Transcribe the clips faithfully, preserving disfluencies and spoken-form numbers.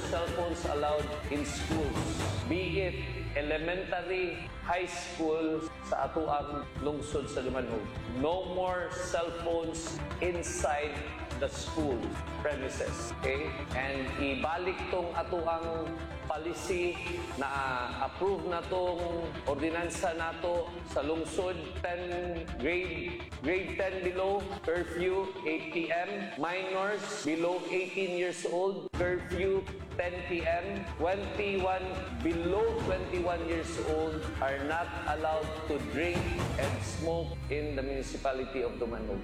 cell phones allowed in schools, be it elementary, high school sa ato ang lungsod sa Dumanhog. No more cell phones inside the school premises. Okay? And ibalik tong ato ang policy na approve na tong ordinansa nato sa lungsod. ten grade grade ten below curfew eight p m, minors below eighteen years old curfew ten p m, twenty-one below twenty-one years old are not allowed to drink and smoke in the municipality of Dumanhog.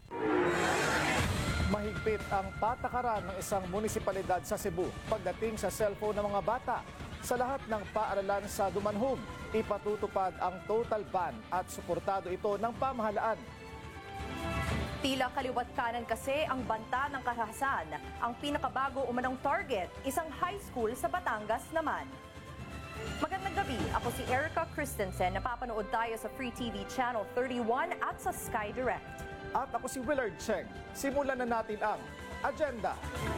Mahigpit ang patakaran ng isang munisipalidad sa Cebu pagdating sa cellphone ng mga bata. Sa lahat ng paaralan sa Dumanhog, ipatutupad ang total ban at suportado ito ng pamahalaan. Tila kaliwat kanan kasi ang banta ng karahasan. Ang pinakabago umanong target, isang high school sa Batangas naman. Magandang gabi, ako si Erica Christensen. Napapanood tayo sa Free T V Channel thirty-one at sa Sky Direct. At ako si Willard Cheng. Simulan na natin ang agenda.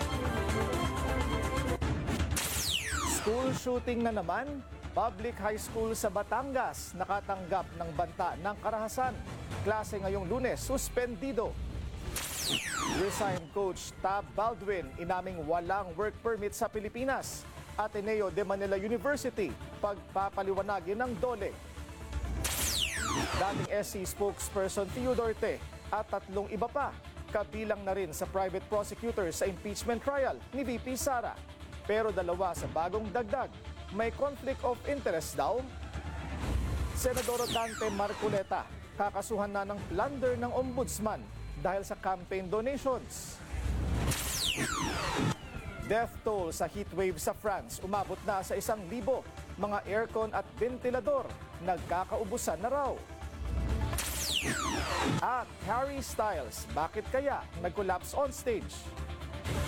School shooting na naman. Public high school sa Batangas nakatanggap ng banta ng karahasan. Klase ngayong Lunes, suspendido. Resigned coach Tab Baldwin inaming walang work permit sa Pilipinas. Ateneo de Manila University, pagpapaliwanagin ng DOLE. Dating S C spokesperson Teodorte at tatlong iba pa, kabilang na rin sa private prosecutor sa impeachment trial ni V P Sara. Pero dalawa sa bagong dagdag, may conflict of interest daw. Senador Dante Marcoleta, kakasuhan na ng plunder ng ombudsman dahil sa campaign donations. Death toll sa heatwave sa France, umabot na sa isang libo. Mga aircon at ventilador, nagkakaubusan na raw. At Harry Styles, bakit kaya nag-collapse on stage?